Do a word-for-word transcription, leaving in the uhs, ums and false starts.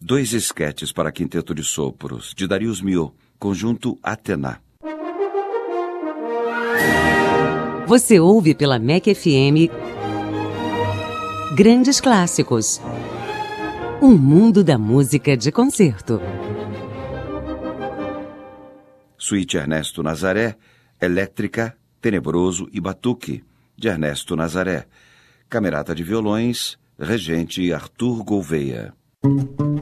Dois esquetes para quinteto de sopros, de Darius Milhaud, conjunto Atena. Você ouve pela M E C F M Grandes Clássicos. Um mundo da música de concerto. Suíte Ernesto Nazaré, Elétrica, Tenebroso e Batuque, de Ernesto Nazaré. Camerata de violões, regente Arthur Gouveia.